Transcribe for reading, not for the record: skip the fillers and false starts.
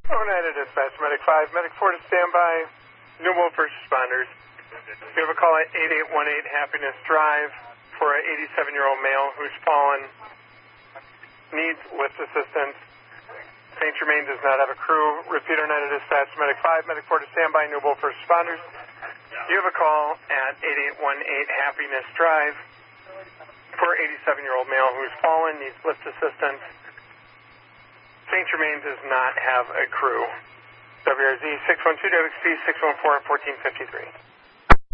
Oneida Dispatch, Medic 5, Medic 4 to standby, Newell first responders. We have a call at 8818 Happiness Drive for an 87-year-old male who's fallen, needs lift assistance. St. Germain does not have a crew. Repeat, Oneida Dispatch, Medic 5, Medic 4 to standby, Newell first responders. You have a call at 8818 Happiness Drive for an 87-year-old male who's fallen, needs lift assistance. St. Germain does not have a crew. WRZ 612 WXP 614 1453.